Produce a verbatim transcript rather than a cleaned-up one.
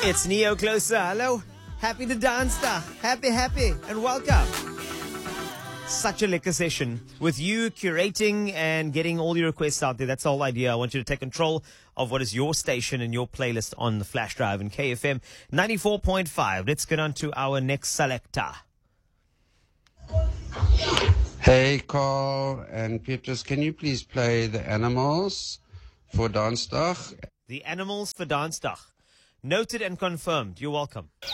It's Neo Closer. Hello. Happy to dance, da. Happy, happy, and welcome. Such a liquor session with you curating and getting all your requests out there. That's the whole idea. I want you to take control of what is your station and your playlist on the flash drive in K F M ninety-four point five. Let's get on to our next selector. Hey, Carl and Petrus, can you please play The Animals for Dansdag? The Animals for Dansdag. Noted and confirmed. You're welcome.